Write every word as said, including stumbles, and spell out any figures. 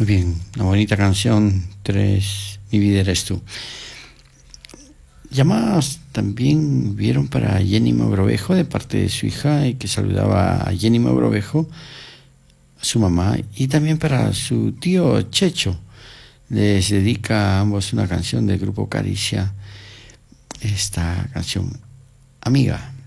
Muy bien, una bonita canción, Tres, mi vida eres tú. Llamadas también vieron para Jenny Mogrovejo de parte de su hija y que saludaba a Jenny Mogrovejo, a su mamá, y también para su tío Checho. Les dedica a ambos una canción del grupo Caricia, esta canción, Amiga.